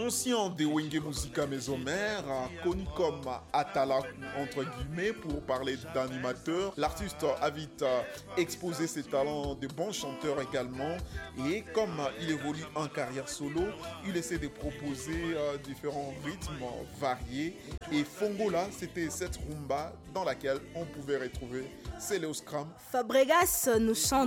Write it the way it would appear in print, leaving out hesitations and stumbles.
Ancien de Wenge Musica Mesomer, connu comme Atala entre guillemets pour parler d'animateur, l'artiste a vite exposé ses talents de bon chanteur également et comme il évolue en carrière solo, il essaie de proposer différents rythmes variés et Fongola c'était cette rumba dans laquelle on pouvait retrouver Céléos Cram. Fabregas nous chante